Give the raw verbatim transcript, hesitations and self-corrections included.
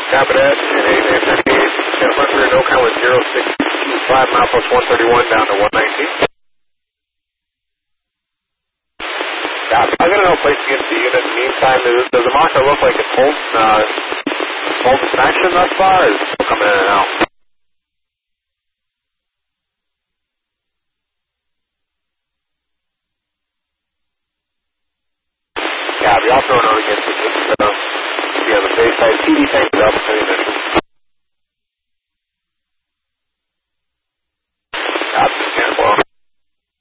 Copy that. And eight nine ninety-eight. Got one for no count with zero six two five, mile plus one thirty-one down to one nineteen. Copy. I'm going to know place against the unit. In the meantime, does, does the marker look like it's holding, uh, holding traction thus far, or is it still coming in and out? Copy. I'll throw a note against it. Just, uh, yeah, the base side T D tank is up.